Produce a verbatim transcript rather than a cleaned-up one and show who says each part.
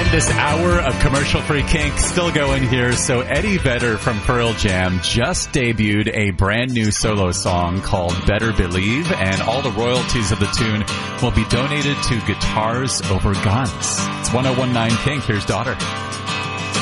Speaker 1: This hour of commercial-free kink still going here. So Eddie Vedder from Pearl Jam just debuted a brand new solo song called Better Believe, and all the royalties of the tune will be donated to Guitars Over Guns. It's one oh one nine Kink. Here's Daughter.